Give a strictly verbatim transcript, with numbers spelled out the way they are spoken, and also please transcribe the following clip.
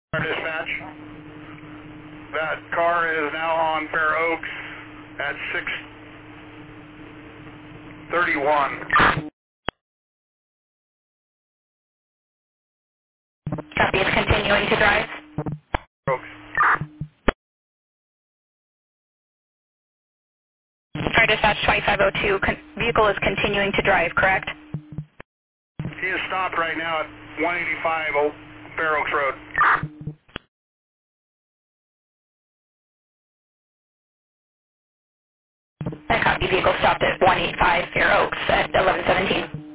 Our dispatch. That car is now on Fair Oaks at six thirty-one. Copy, it's continuing to drive. Oaks. Our dispatch twenty-five oh two, con vehicle is continuing to drive, correct? He is stopped right now at one eighty-five Old Fair Oaks Road. I copy, vehicle stopped at one eighty-five Fair Oaks at eleven seventeen.